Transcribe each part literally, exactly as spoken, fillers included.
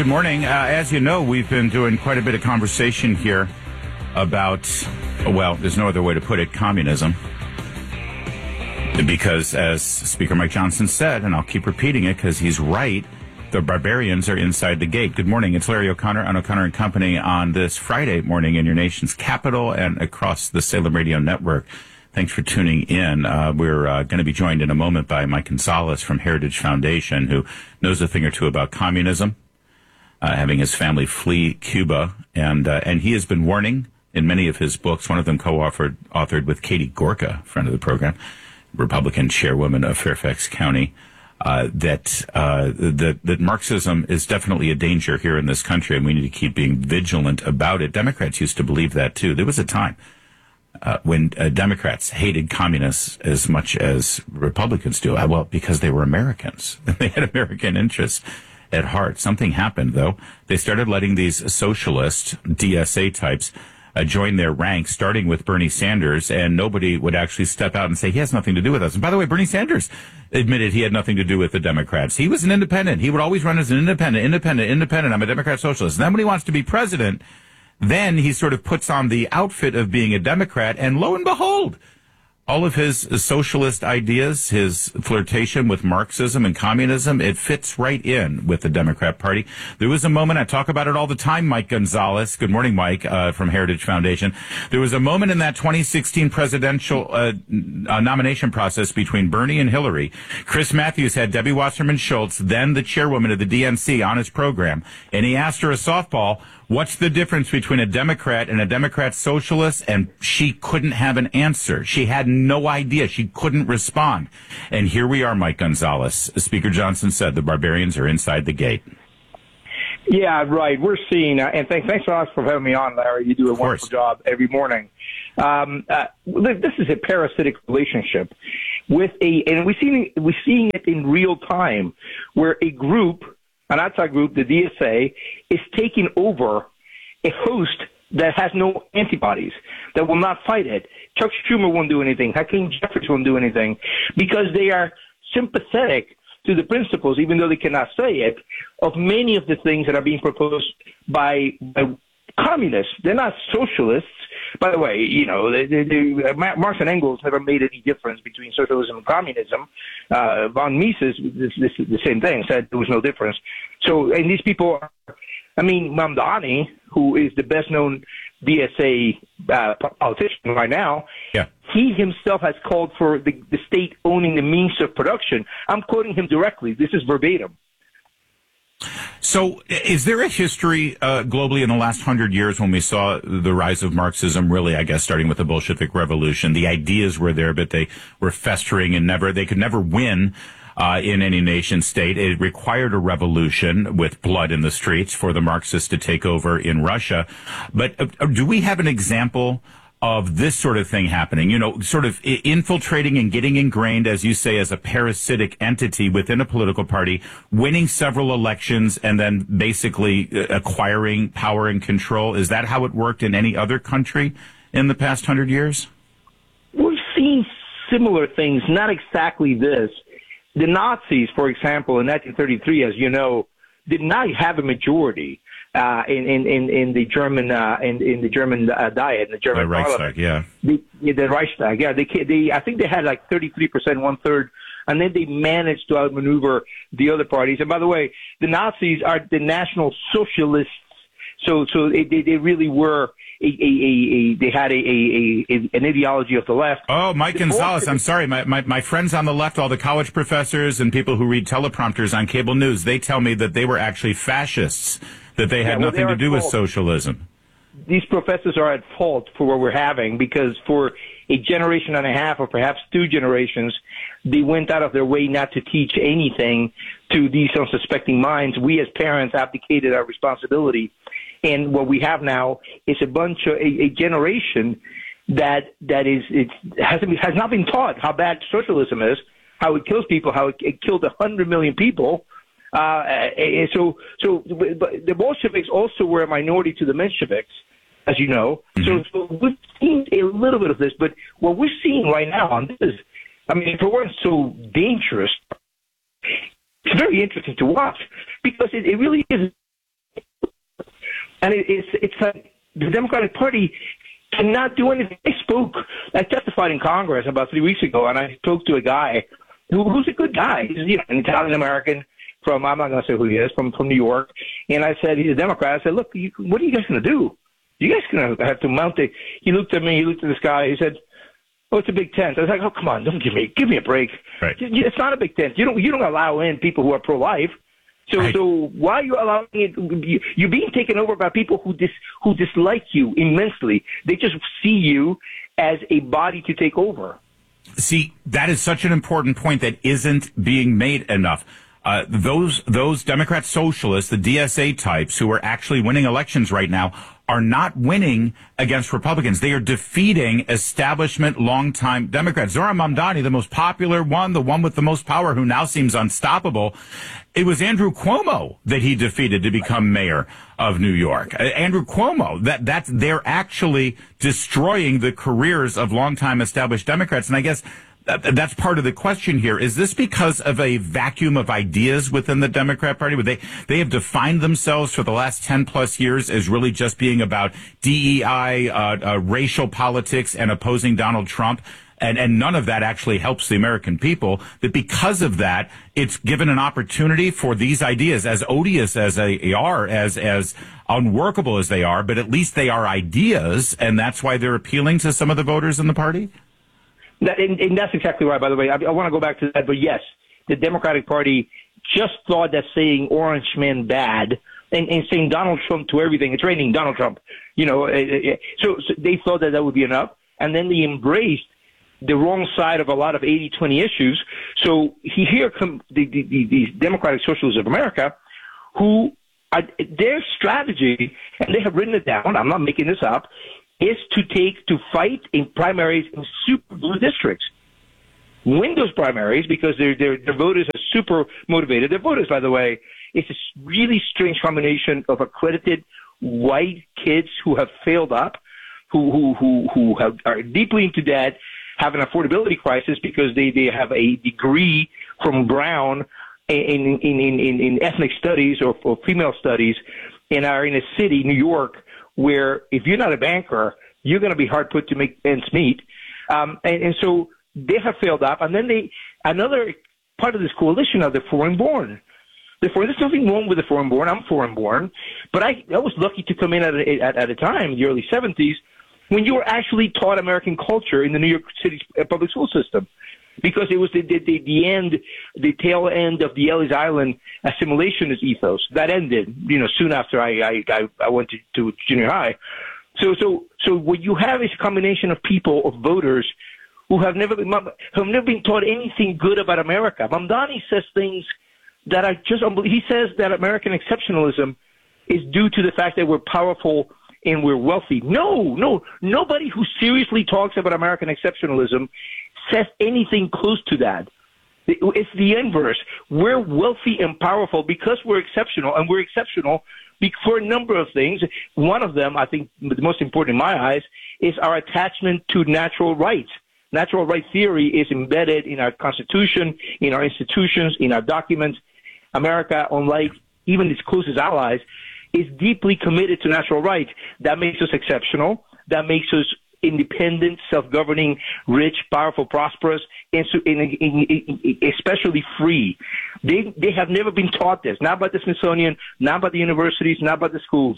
Good morning. Uh, as you know, we've been doing quite a bit of conversation here about, well, there's no other way to put it, communism. Because as Speaker Mike Johnson said, and I'll keep repeating it because he's right, the barbarians are inside the gate. Good morning. It's Larry O'Connor on O'Connor and Company on this Friday morning in your nation's capital and across the Salem Radio Network. Thanks for tuning in. Uh, we're uh, going to be joined in a moment by Mike Gonzalez from Heritage Foundation, who knows a thing or two about communism, uh, having his family flee Cuba. And uh, and he has been warning in many of his books, one of them co-authored authored with Katie Gorka, friend of the program, Republican chairwoman of Fairfax County, uh, that, uh, that, that Marxism is definitely a danger here in this country, and we need to keep being vigilant about it. Democrats used to believe that, too. There was a time uh, when uh, Democrats hated communists as much as Republicans do. Well, because they were Americans. They had American interests at heart. Something happened, though. They started letting these socialist D S A types Uh, join their ranks, starting with Bernie Sanders, and nobody would actually step out and say he has nothing to do with us. And by the way, Bernie Sanders admitted he had nothing to do with the Democrats. He was an independent. He would always run as an independent, independent, independent. I'm a Democrat socialist. And then when he wants to be president, then he sort of puts on the outfit of being a Democrat, and lo and behold, all of his socialist ideas, his flirtation with Marxism and communism, it fits right in with the Democrat Party. There was a moment, I talk about it all the time, Mike Gonzalez. Good morning, Mike, uh, from Heritage Foundation. There was a moment in that twenty sixteen presidential uh, uh, nomination process between Bernie and Hillary. Chris Matthews had Debbie Wasserman Schultz, then the chairwoman of the D N C, on his program, and he asked her a softball, what's the difference between a Democrat and a Democrat socialist? And she couldn't have an answer. She had no idea. She couldn't respond. And here we are, Mike Gonzalez. Speaker Johnson said the barbarians are inside the gate. Yeah, right. We're seeing, uh, and thanks, thanks a lot for having me on, Larry. You do a wonderful job every morning. Um, uh, this is a parasitic relationship with a, and we're seeing, we're seeing it in real time, where a group, an outside group, the D S A, is taking over a host that has no antibodies, that will not fight it. Chuck Schumer won't do anything. Hakeem Jeffries won't do anything, because they are sympathetic to the principles, even though they cannot say it, of many of the things that are being proposed by, by communists. They're not socialists. By the way, you know, they, they, they, Marx and Engels never made any difference between socialism and communism. Uh, von Mises, this, this, the same thing, said there was no difference. So, and these people are, I mean, Mamdani, who is the best-known D S A uh, politician right now, yeah. He himself has called for the, the state owning the means of production. I'm quoting him directly. This is verbatim. So is there a history uh, globally in the last hundred years when we saw the rise of Marxism, really, I guess, starting with the Bolshevik Revolution? The ideas were there, but they were festering and never, they could never win uh, in any nation state. It required a revolution with blood in the streets for the Marxists to take over in Russia. But uh, do we have an example of this sort of thing happening, you know, sort of infiltrating and getting ingrained, as you say, as a parasitic entity within a political party, winning several elections, and then basically acquiring power and control? Is that how it worked in any other country in the past hundred years? We've seen similar things, not exactly this. The Nazis, for example, in nineteen thirty-three, as you know, did not have a majority. Uh, in, in, in, in the German, uh, in, in the German, uh, diet, in the German the parliament. Reichstag, yeah. The, yeah, the Reichstag, yeah. They, they, I think they had like thirty-three percent, one third, and then they managed to outmaneuver the other parties. And by the way, the Nazis are the National Socialists. So, so they, they, they really were a, a, a, a they had a, a, a, an ideology of the left. Oh, Mike the Gonzalez, I'm sorry. My, my, my friends on the left, all the college professors and people who read teleprompters on cable news, they tell me that they were actually fascists, that they had yeah, well, nothing to do with socialism. These professors are at fault for what we're having, because for a generation and a half, or perhaps two generations, they went out of their way not to teach anything to these unsuspecting minds. We as parents abdicated our responsibility. And what we have now is a bunch of a, a generation that that is it hasn't has not been taught how bad socialism is, how it kills people, how it, it killed a hundred million people. Uh, and so, so the Bolsheviks also were a minority to the Mensheviks, as you know. Mm-hmm. So, so we've seen a little bit of this, but what we're seeing right now, and this is, I mean, if it weren't so dangerous, it's very interesting to watch, because it, it really is And it, it's it's like the Democratic Party cannot do anything. I spoke, I testified in Congress about three weeks ago, and I spoke to a guy who, who's a good guy. He's, you know, an Italian American from, I'm not going to say who he is, from, from New York. And I said, he's a Democrat. I said, look, you, what are you guys going to do? You guys going to have to mount it. He looked at me, he looked at this guy, he said, oh, it's a big tent. I was like, oh, come on, don't give me, give me a break. Right. It's not a big tent. You don't, you don't allow in people who are pro-life. So, right. so why are you allowing it? You're being taken over by people who dis, who dislike you immensely. They just see you as a body to take over. See, that is such an important point that isn't being made enough. Uh, those those Democrat socialists, the D S A types who are actually winning elections right now, are not winning against Republicans. They are defeating establishment, longtime Democrats. Zohran Mamdani, the most popular one, the one with the most power, who now seems unstoppable. It was Andrew Cuomo that he defeated to become mayor of New York. Uh, Andrew Cuomo, that that's they're actually destroying the careers of longtime established Democrats. And I guess that's part of the question here. Is this because of a vacuum of ideas within the Democrat Party? Where they, they have defined themselves for the last ten plus years as really just being about D E I, uh, uh, racial politics and opposing Donald Trump. And, and none of that actually helps the American people, that because of that, it's given an opportunity for these ideas, as odious as they are, as, as unworkable as they are, but at least they are ideas. And that's why they're appealing to some of the voters in the party. That, and, and that's exactly right, by the way. I, I want to go back to that, but yes, the Democratic Party just thought that saying orange man bad and, and saying Donald Trump to everything, it's raining Donald Trump, you know, so, so they thought that that would be enough. And then they embraced the wrong side of a lot of eighty twenty issues. So here come the, the, the, the Democratic Socialists of America, who are, their strategy, and they have written it down, I'm not making this up, is to take, to fight in primaries in super blue districts. Win those primaries because their, their, their voters are super motivated. Their voters, by the way, it's a really strange combination of accredited white kids who have failed up, who, who, who, who have, are deeply into debt, have an affordability crisis because they, they have a degree from Brown in, in, in, in, in ethnic studies or, or female studies, and are in a city, New York, where if you're not a banker, you're going to be hard put to make ends meet. Um, and, and so they have failed up. And then they, another part of this coalition are the foreign born. The foreign, there's nothing wrong with the foreign born. I'm foreign born. But I, I was lucky to come in at a, at, at a time, in the early seventies, when you were actually taught American culture in the New York City public school system. Because it was the, the, the, the end, the tail end of the Ellis Island assimilationist ethos. That ended, you know, soon after I, I, I went to, to junior high. So, so, so what you have is a combination of people, of voters, who have never been, who have never been taught anything good about America. Mamdani says things that are just unbelievable. He says that American exceptionalism is due to the fact that we're powerful and we're wealthy. No, no, nobody who seriously talks about American exceptionalism says anything close to that. It's the inverse. We're wealthy and powerful because we're exceptional, and we're exceptional for a number of things. One of them, I think the most important in my eyes, is our attachment to natural rights. Natural right theory is embedded in our Constitution, in our institutions, in our documents. America, unlike even its closest allies, is deeply committed to natural rights. That makes us exceptional. That makes us independent, self-governing, rich, powerful, prosperous, and so, in, in, in, especially free. They they have never been taught this. Not by the Smithsonian, not by the universities, not by the schools.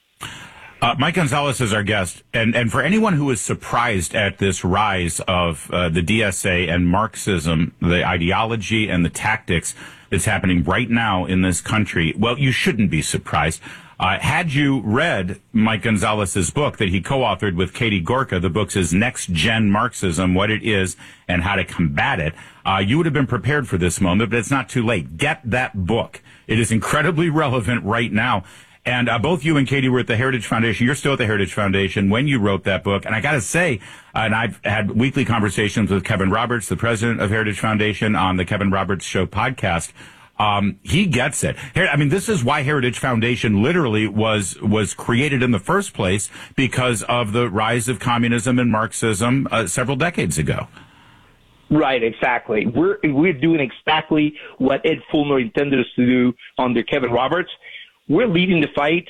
Uh, Mike Gonzalez is our guest, and, and for anyone who is surprised at this rise of uh, the D S A and Marxism, the ideology and the tactics that's happening right now in this country, well, you shouldn't be surprised. Uh, had you read Mike Gonzalez's book that he co-authored with Katie Gorka, the book is Next Gen Marxism, What It Is and How to Combat It, uh, you would have been prepared for this moment, but it's not too late. Get that book. It is incredibly relevant right now. And uh, both you and Katie were at the Heritage Foundation. You're still at the Heritage Foundation when you wrote that book. And I got to say, uh, and I've had weekly conversations with Kevin Roberts, the president of Heritage Foundation, on the Kevin Roberts Show podcast. Um, he gets it. I mean, this is why Heritage Foundation literally was was created in the first place, because of the rise of communism and Marxism uh, several decades ago. Right, exactly. We're we're doing exactly what Ed Fulmer intended us to do under Kevin Roberts. We're leading the fight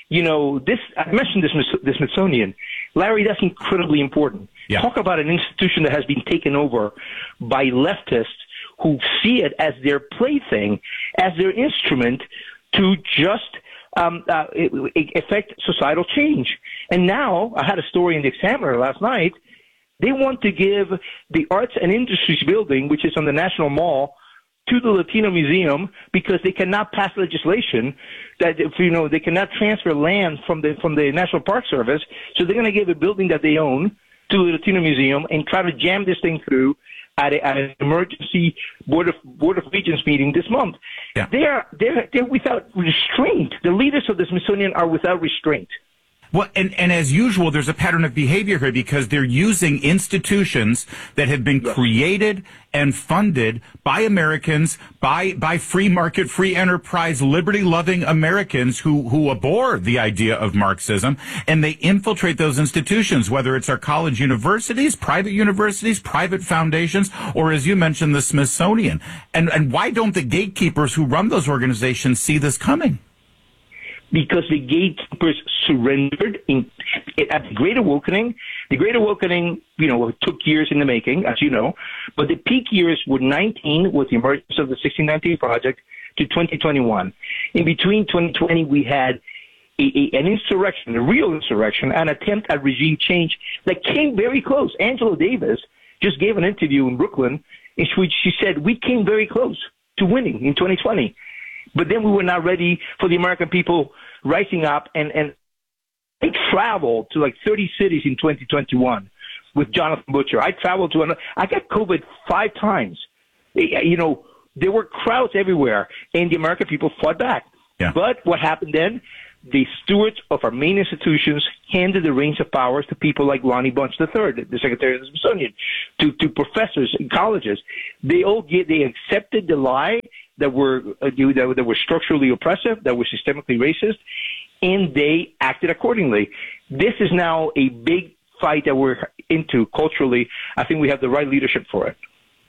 you know, this, I mentioned this, the Smithsonian. Larry, that's incredibly important. Yeah. Talk about an institution that has been taken over by leftists who see it as their plaything, as their instrument to just um, uh, affect societal change. And now, I had a story in the Examiner last night, they want to give the Arts and Industries building, which is on the National Mall, to the Latino Museum because they cannot pass legislation that, if, you know, they cannot transfer land from the from the National Park Service. So they're going to give a building that they own to the Latino Museum and try to jam this thing through at, a, at an emergency Board of Board of Regents meeting this month. Yeah. They are they're they're without restraint. The leaders of the Smithsonian are without restraint. Well, and, and as usual, there's a pattern of behavior here because they're using institutions that have been yes. created and funded by Americans, by by free market, free enterprise, liberty-loving Americans who, who abhor the idea of Marxism, and they infiltrate those institutions, whether it's our college universities, private universities, private foundations, or as you mentioned, the Smithsonian. And, and why don't the gatekeepers who run those organizations see this coming? Because the gatekeepers surrendered in, at the Great Awakening. The Great Awakening, you know, took years in the making, as you know, but the peak years were nineteen with the emergence of the sixteen nineteen Project to twenty twenty-one. In between twenty twenty, we had a, a, an insurrection, a real insurrection, an attempt at regime change that came very close. Angela Davis just gave an interview in Brooklyn in which she said, we came very close to winning in twenty twenty. But then we were not ready for the American people rising up. And, and I traveled to like thirty cities in twenty twenty-one with Jonathan Butcher. I traveled to another, I got COVID five times. You know, there were crowds everywhere, and the American people fought back. Yeah. But what happened then? The stewards of our main institutions handed the reins of powers to people like Lonnie Bunch the third, the Secretary of the Smithsonian, to, to professors in colleges. They all get, they accepted the lie that were uh, that, that were structurally oppressive, that were systemically racist, and they acted accordingly. This is now a big fight that we're into culturally. I think we have the right leadership for it.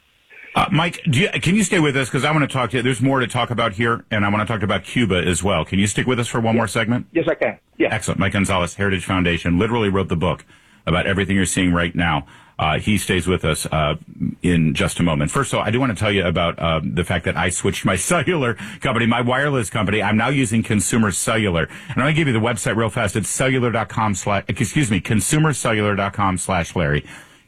Uh, Mike, do you, can you stay with us? Because I want to talk to you. There's more to talk about here, and I want to talk about Cuba as well. Can you stick with us for one yes. more segment? Yes, I can. Yeah. Excellent. Mike Gonzalez, Heritage Foundation, literally wrote the book about everything you're seeing right now. Uh, he stays with us uh, in just a moment. First of all, I do want to tell you about uh, the fact that I switched my cellular company, my wireless company. I'm now using Consumer Cellular. And I'm going to give you the website real fast. It's cellular.com slash, excuse me, consumercellular.com slash Larry.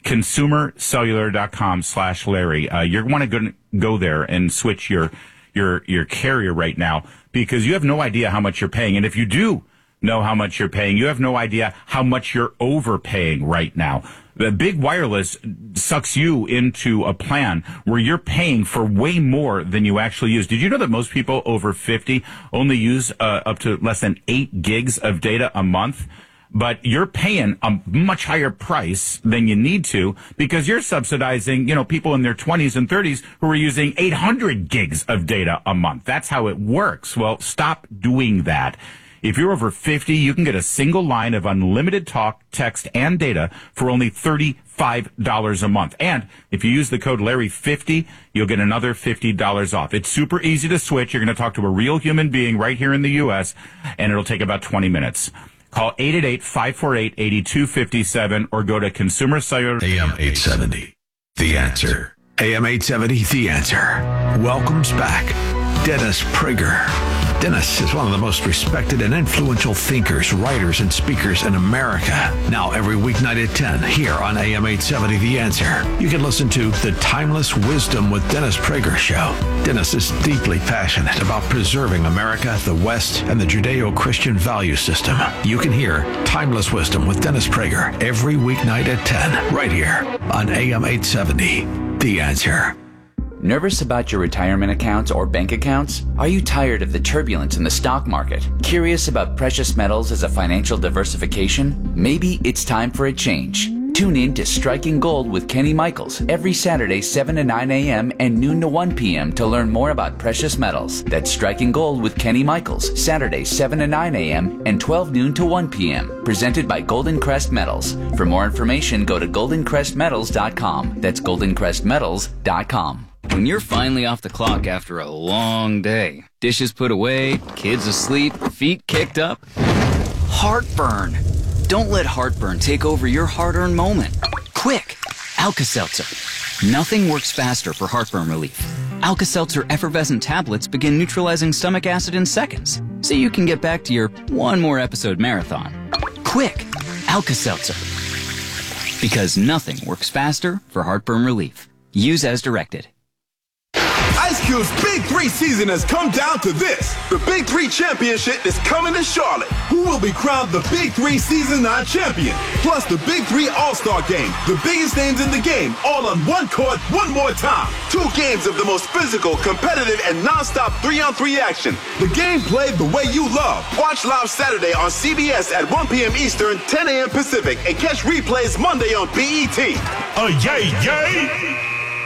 consumercellular.com slash Larry. Uh, you're want to go, go there and switch your, your, your carrier right now because you have no idea how much you're paying. And if you do know how much you're paying, you have no idea how much you're overpaying right now. The big wireless sucks you into a plan where you're paying for way more than you actually use. Did you know that most people over fifty only use uh, up to less than eight gigs of data a month? But you're paying a much higher price than you need to because you're subsidizing, you know, people in their twenties and thirties who are using eight hundred gigs of data a month. That's how it works. Well, stop doing that. If you're over fifty, you can get a single line of unlimited talk, text, and data for only thirty-five dollars a month. And if you use the code Larry fifty, you'll get another fifty dollars off. It's super easy to switch. You're going to talk to a real human being right here in the U S, and it'll take about twenty minutes. Call eight eight eight, five four eight, eight two five seven or go to Consumer Cellular. A M eight seventy, The Answer. A M eight seventy, The Answer. Welcomes back Dennis Prager. Dennis is one of the most respected and influential thinkers, writers, and speakers in America. Now every weeknight at ten here on A M eight seventy The Answer. You can listen to The Timeless Wisdom with Dennis Prager show. Dennis is deeply passionate about preserving America, the West, and the Judeo-Christian value system. You can hear Timeless Wisdom with Dennis Prager every weeknight at ten right here on A M eight seventy The Answer. Nervous about your retirement accounts or bank accounts? Are you tired of the turbulence in the stock market? Curious about precious metals as a financial diversification? Maybe it's time for a change. Tune in to Striking Gold with Kenny Michaels every Saturday, seven to nine a.m. and noon to one p.m. to learn more about precious metals. That's Striking Gold with Kenny Michaels, Saturday, seven to nine a.m. and twelve noon to one p.m. Presented by Golden Crest Metals. For more information, go to golden crest metals dot com. That's golden crest metals dot com. When you're finally off the clock after a long day, dishes put away, kids asleep, feet kicked up, Heartburn. Don't let heartburn take over your hard-earned moment. Quick, Alka-Seltzer. Nothing works faster for heartburn relief. Alka-Seltzer effervescent tablets begin neutralizing stomach acid in seconds, so you can get back to your one more episode marathon. Quick, Alka-Seltzer. Because nothing works faster for heartburn relief. Use as directed. Ice Cube's Big Three season has come down to this. The Big Three Championship is coming to Charlotte. Who will be crowned the Big Three Season nine champion? Plus the Big Three All-Star Game. The biggest names in the game, all on one court, one more time. Two games of the most physical, competitive, and non-stop three-on-three action. The game played the way you love. Watch live Saturday on C B S at one p.m. Eastern, ten a.m. Pacific, and catch replays Monday on B E T. Oh, yay, yay!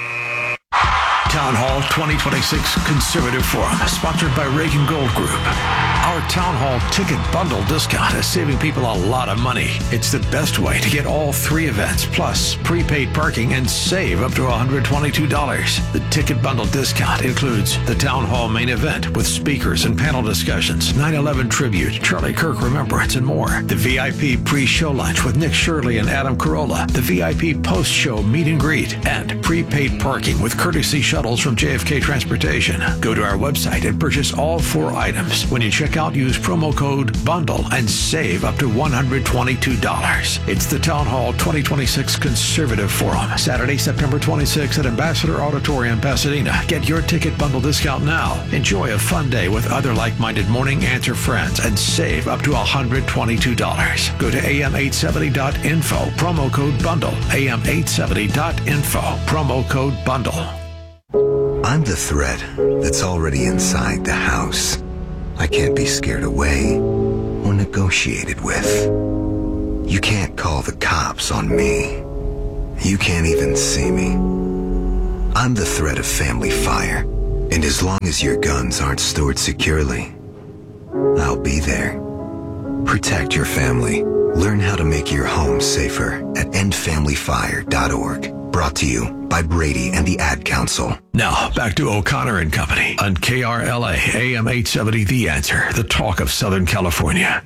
Town Hall twenty twenty-six Conservative Forum, sponsored by Reagan Gold Group. Our Town Hall ticket bundle discount is saving people a lot of money. It's the best way to get all three events, plus prepaid parking, and save up to one hundred twenty-two dollars. The ticket bundle discount includes the Town Hall main event with speakers and panel discussions, nine eleven tribute, Charlie Kirk Remembrance, and more. The V I P pre-show lunch with Nick Shirley and Adam Carolla. The V I P post-show meet and greet, and prepaid parking with courtesy shuttles from J F K Transportation. Go to our website and purchase all four items. When you check out, use promo code BUNDLE and save up to one hundred twenty-two dollars. It's the Town Hall twenty twenty-six Conservative Forum, Saturday, September twenty-sixth at Ambassador Auditorium, Pasadena. Get your ticket bundle discount now. Enjoy a fun day with other like-minded Morning Answer friends and save up to one hundred twenty-two dollars. Go to A M eight seventy dot info, promo code BUNDLE. A M eight seventy dot info, promo code BUNDLE. I'm the threat that's already inside the house. I can't be scared away or negotiated with. You can't call the cops on me. You can't even see me. I'm the threat of family fire, and as long as your guns aren't stored securely, I'll be there. Protect your family. Learn how to make your home safer at end family fire dot org. Brought to you by Brady and the Ad Council. Now, back to O'Connor and Company on K R L A, A M eight seventy, The Answer, the talk of Southern California.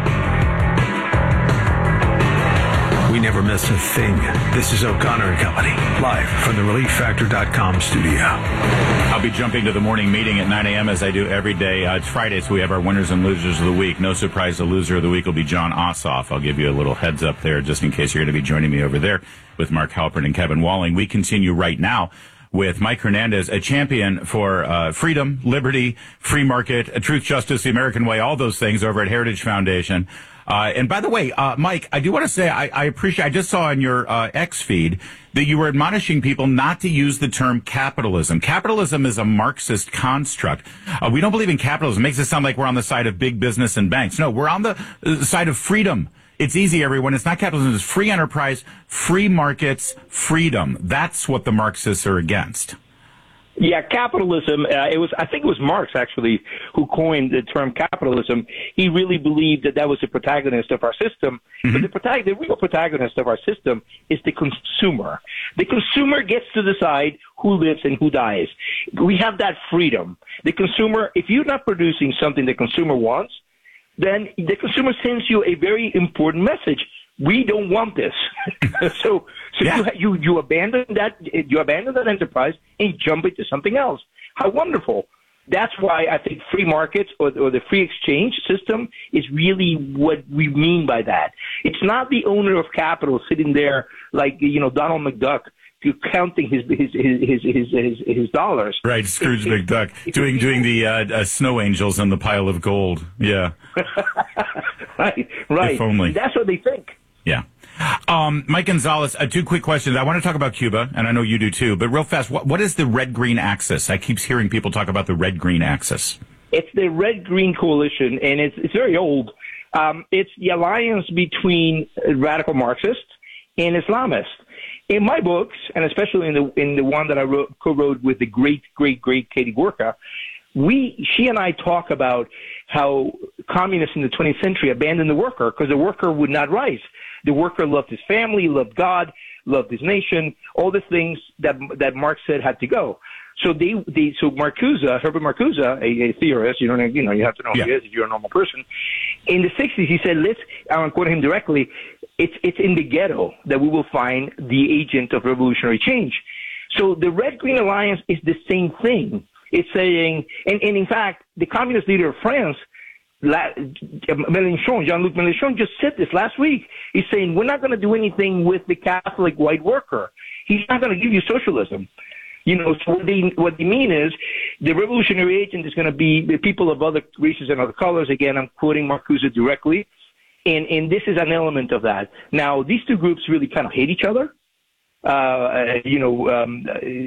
We never miss a thing. This is O'Connor and Company, live from the relief factor dot com studio. I'll be jumping to the morning meeting at nine a.m. as I do every day. Uh, it's Friday, so we have our winners and losers of the week. No surprise, the loser of the week will be John Ossoff. I'll give you a little heads up there just in case you're going to be joining me over there with Mark Halpern and Kevin Walling. We continue right now with Mike Hernandez, a champion for uh, freedom, liberty, free market, uh, truth, justice, the American way, all those things over at Heritage Foundation. Uh, and by the way, uh, Mike, I do want to say I, I appreciate, I just saw on your uh, X feed that you were admonishing people not to use the term capitalism. Capitalism is a Marxist construct. Uh, we don't believe in capitalism. It makes it sound like we're on the side of big business and banks. No, we're on the uh, side of freedom. It's easy, everyone. It's not capitalism. It's free enterprise, free markets, freedom. That's what the Marxists are against. Yeah, capitalism, uh, it was, I think it was Marx actually who coined the term capitalism. He really believed that that was the protagonist of our system. Mm-hmm. But the, protag- the real protagonist of our system is the consumer. The consumer gets to decide who lives and who dies. We have that freedom. The consumer, if you're not producing something the consumer wants, then the consumer sends you a very important message. We don't want this. so, so yeah. you, you, you abandon that, you abandon that enterprise and jump into something else. How wonderful. That's why I think free markets or, or the free exchange system is really what we mean by that. It's not the owner of capital sitting there like, you know, Donald McDuck, counting his his his his his, his dollars. Right, Scrooge McDuck doing doing the uh, uh, snow angels on the pile of gold. Yeah. right, right. If only. That's what they think. Yeah. Um, Mike Gonzalez, uh, two quick questions. I want to talk about Cuba, and I know you do too, but real fast, what, what is the red-green axis? I keep hearing people talk about the red-green axis. It's the red-green coalition, and it's it's very old. Um, it's the alliance between radical Marxists and Islamists. In my books, and especially in the in the one that I wrote, co-wrote with the great, great, great Katie Gorka, we, she and I talk about how communists in the twentieth century abandoned the worker because the worker would not rise. The worker loved his family, loved God, loved his nation, all the things that that Marx said had to go. So they, they so Marcuse, Herbert Marcuse, a, a theorist, you don't, you know, you have to know who yeah. he is if you're a normal person. In the sixties, he said, let's, I'm quoting him directly, it's, it's in the ghetto that we will find the agent of revolutionary change. So the Red-Green Alliance is the same thing. It's saying, and, and in fact, the communist leader of France, La, Mélenchon, Jean-Luc Mélenchon, just said this last week. He's saying, we're not going to do anything with the Catholic white worker. He's not going to give you socialism. You know, so what they, what they mean is the revolutionary agent is going to be the people of other races and other colors. Again, I'm quoting Marcuse directly. And, and this is an element of that. Now, these two groups really kind of hate each other. Uh, you know, um,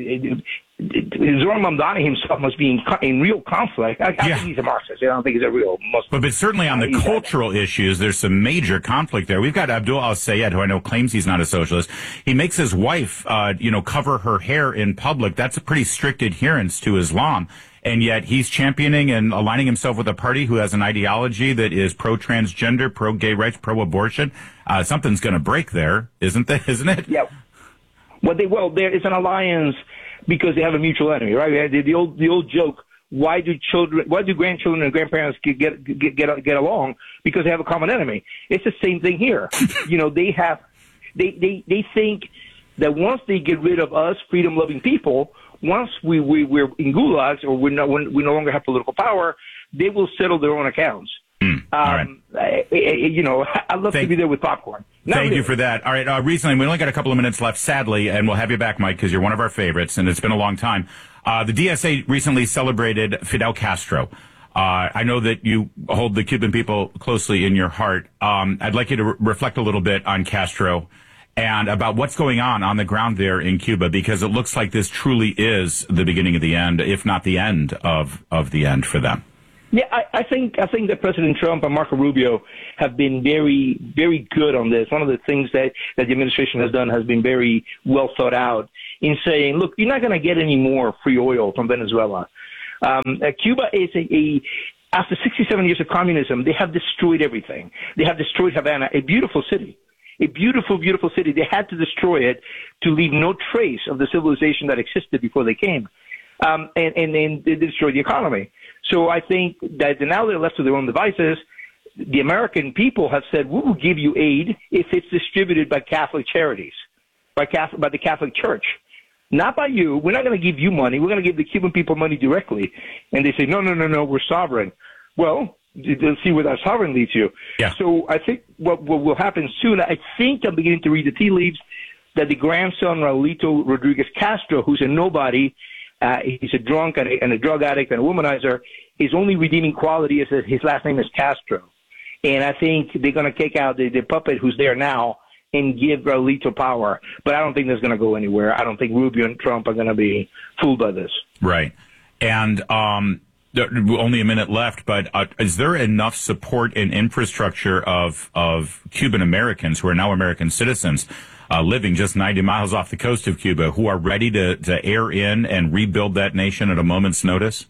Zoran Mamdani himself must be in, in real conflict. I, I yeah. think he's a Marxist. I don't think he's a real Muslim. But, but certainly on the uh, cultural issues, there's some major conflict there. We've got Abdul al-Sayed, who I know claims he's not a socialist. He makes his wife, uh, you know, cover her hair in public. That's a pretty strict adherence to Islam. And yet he's championing and aligning himself with a party who has an ideology that is pro-transgender, pro-gay rights, pro-abortion. Uh, something's going to break there, isn't there? Isn't it? Yeah. Well, they, well, there is an alliance because they have a mutual enemy, right? The, the old, the old joke: why do children, why do grandchildren and grandparents get get get get, get along? Because they have a common enemy. It's the same thing here. You know, they have, they they they think that once they get rid of us, freedom-loving people, once we we we're in gulags or we're no, we no longer have political power, they will settle their own accounts. Mm, um, right. I, I, you know, I'd love Thank, to be there with popcorn. Not thank really. you for that. All right, uh, recently, we only got a couple of minutes left, sadly, and we'll have you back, Mike, because you're one of our favorites, and it's been a long time. Uh, the D S A recently celebrated Fidel Castro. Uh, I know that you hold the Cuban people closely in your heart. Um, I'd like you to re- reflect a little bit on Castro and about what's going on on the ground there in Cuba, because it looks like this truly is the beginning of the end, if not the end of, of the end for them. Yeah, I, I think I think that President Trump and Marco Rubio have been very, very good on this. One of the things that, that the administration has done has been very well thought out in saying, look, you're not going to get any more free oil from Venezuela. Um, uh, Cuba is a, a, after sixty-seven years of communism, they have destroyed everything. They have destroyed Havana, a beautiful city. A beautiful, beautiful city. They had to destroy it to leave no trace of the civilization that existed before they came. Um, and, and, and they destroyed the economy. So I think that now they're left to their own devices. The American people have said, we will give you aid if it's distributed by Catholic charities, by, Catholic, by the Catholic Church. Not by you. We're not going to give you money. We're going to give the Cuban people money directly. And they say, no, no, no, no, we're sovereign. Well, let's see where that sovereign leads you. Yeah. So I think what, what will happen soon, I think I'm beginning to read the tea leaves, that the grandson, Raulito Rodriguez Castro, who's a nobody, Uh, he's a drunk and a, and a drug addict and a womanizer. His only redeeming quality is that his last name is Castro. And I think they're going to kick out the, the puppet who's there now and give Raulito power. But I don't think that's going to go anywhere. I don't think Rubio and Trump are going to be fooled by this. Right. And um, only a minute left, but uh, is there enough support and infrastructure of, of Cuban Americans who are now American citizens Uh, living just ninety miles off the coast of Cuba, who are ready to, to air in and rebuild that nation at a moment's notice?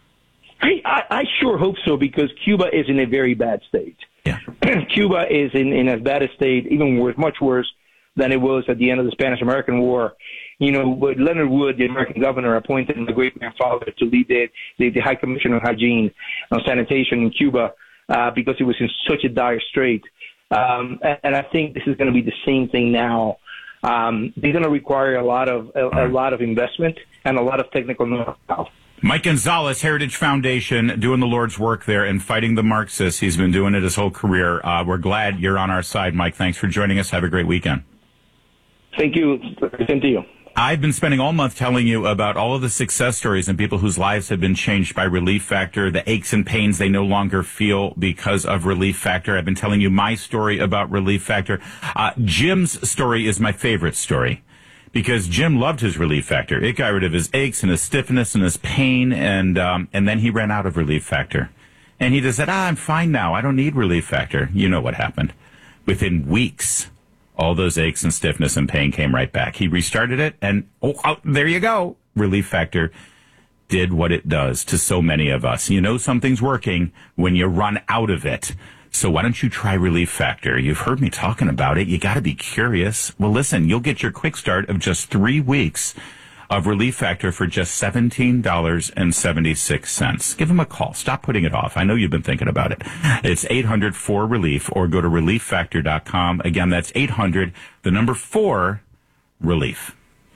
I, I, I sure hope so, because Cuba is in a very bad state. Yeah. Cuba is in, in as bad a state, even worse, much worse than it was at the end of the Spanish-American War. You know, Leonard Wood, the American governor, appointed the great-grandfather to lead the, the, the High Commission on Hygiene on Sanitation in Cuba uh, because it was in such a dire strait. Um, and I think this is going to be the same thing now. Um, they're going to require a lot of a, a lot of investment and a lot of technical know-how. Mike Gonzalez, Heritage Foundation, doing the Lord's work there and fighting the Marxists. He's been doing it his whole career. Uh, we're glad you're on our side, Mike. Thanks for joining us. Have a great weekend. Thank you. Same to you. I've been spending all month telling you about all of the success stories and people whose lives have been changed by Relief Factor, the aches and pains they no longer feel because of Relief Factor. I've been telling you my story about Relief Factor. Uh, Jim's story is my favorite story because Jim loved his Relief Factor. It got rid of his aches and his stiffness and his pain, and um, and then he ran out of Relief Factor. And he just said, ah, I'm fine now. I don't need Relief Factor. You know what happened. Within weeks, all those aches and stiffness and pain came right back. He restarted it, and oh, oh, there you go. Relief Factor did what it does to so many of us. You know something's working when you run out of it. So why don't you try Relief Factor? You've heard me talking about it. You got to be curious. Well, listen, you'll get your quick start of just three weeks of Relief Factor for just seventeen dollars and seventy-six cents. Give them a call. Stop putting it off. I know you've been thinking about it. It's eight hundred four relief or go to relief factor dot com. Again, that's eight hundred, the number four, relief.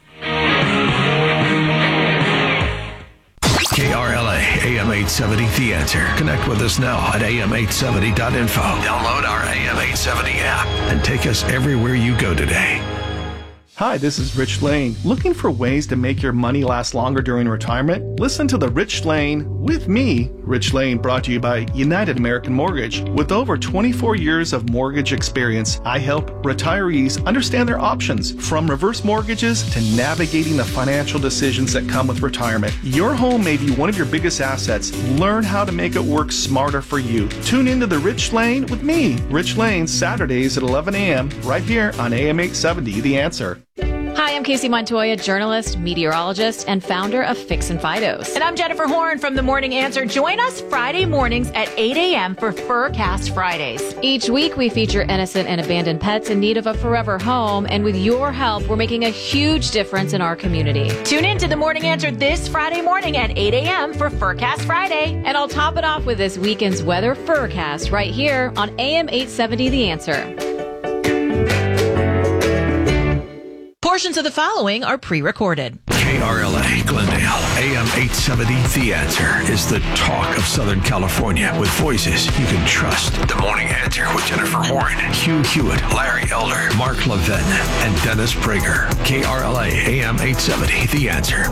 K R L A, A M eight seventy, The Answer. Connect with us now at A M eight seventy dot info. Download our A M eight seventy app and take us everywhere you go today. Hi, this is Rich Lane. Looking for ways to make your money last longer during retirement? Listen to The Rich Lane with me, Rich Lane, brought to you by United American Mortgage. With over twenty-four years of mortgage experience, I help retirees understand their options, from reverse mortgages to navigating the financial decisions that come with retirement. Your home may be one of your biggest assets. Learn how to make it work smarter for you. Tune into The Rich Lane with me, Rich Lane, Saturdays at eleven a.m. right here on A M eight seventy, The Answer. Hi, I'm Casey Montoya, journalist, meteorologist, and founder of Fix and Fidos. And I'm Jennifer Horn from The Morning Answer. Join us Friday mornings at eight a.m. for Furcast Fridays. Each week, we feature innocent and abandoned pets in need of a forever home. And with your help, we're making a huge difference in our community. Tune in to The Morning Answer this Friday morning at eight a.m. for Furcast Friday. And I'll top it off with this weekend's weather Furcast right here on A M eight seventy The Answer. Portions of the following are pre-recorded. K R L A, Glendale, A M eight seventy, The Answer is the talk of Southern California with voices you can trust. The Morning Answer with Jennifer Horn, Hugh Hewitt, Larry Elder, Mark Levin, and Dennis Prager. K R L A, A M eight seventy, The Answer.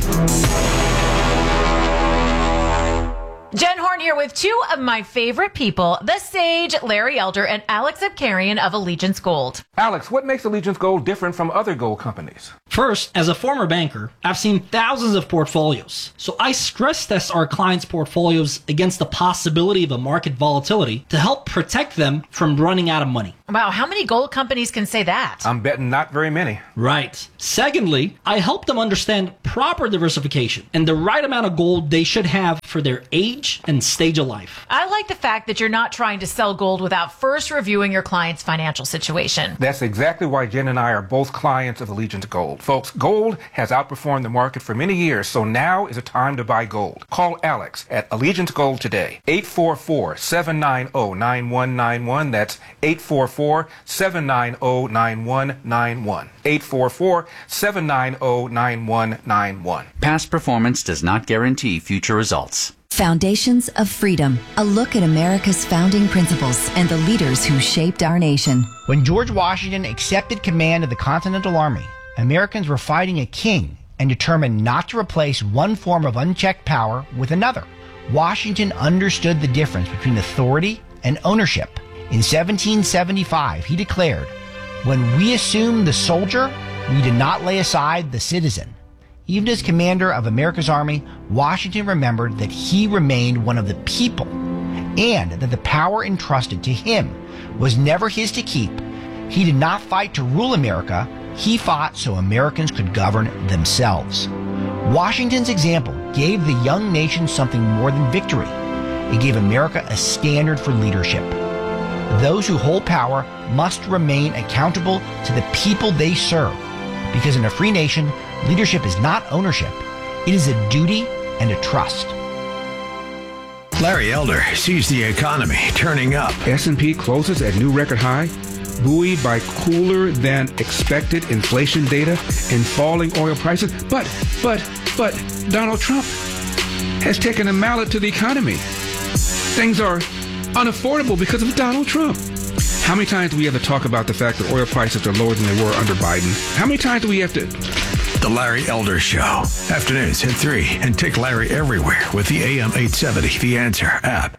Jen Horn here with two of my favorite people, the sage Larry Elder and Alex Abkarian of Allegiance Gold. Alex, what makes Allegiance Gold different from other gold companies? First, as a former banker, I've seen thousands of portfolios. So I stress test our clients' portfolios against the possibility of a market volatility to help protect them from running out of money. Wow, how many gold companies can say that? I'm betting not very many. Right. Secondly, I help them understand proper diversification and the right amount of gold they should have for their age and stage of life. I like the fact that you're not trying to sell gold without first reviewing your client's financial situation. That's exactly why Jen and I are both clients of Allegiance Gold. Folks, gold has outperformed the market for many years, so now is a time to buy gold. Call Alex at Allegiance Gold today. eight four four, seven nine zero, nine one nine one. That's eight four four, seven nine zero, nine one nine one. eight four four, seven nine zero, nine one nine one. Past performance does not guarantee future results. Foundations of Freedom, a look at America's founding principles and the leaders who shaped our nation. When George Washington accepted command of the Continental Army, Americans were fighting a king and determined not to replace one form of unchecked power with another. Washington understood the difference between authority and ownership. In seventeen seventy-five, he declared, "When we assume the soldier, we did not lay aside the citizen." Even as commander of America's army, Washington remembered that he remained one of the people and that the power entrusted to him was never his to keep. He did not fight to rule America. He fought so Americans could govern themselves. Washington's example gave the young nation something more than victory. It gave America a standard for leadership. Those who hold power must remain accountable to the people they serve, because in a free nation, leadership is not ownership. It is a duty and a trust. Larry Elder sees the economy turning up. S and P closes at new record high, buoyed by cooler than expected inflation data and falling oil prices. But, but, but Donald Trump has taken a mallet to the economy. Things are unaffordable because of Donald Trump. How many times do we have to talk about the fact that oil prices are lower than they were under Biden? How many times do we have to... The Larry Elder Show. Afternoons at three. And take Larry everywhere with the A M eight seventy The Answer app.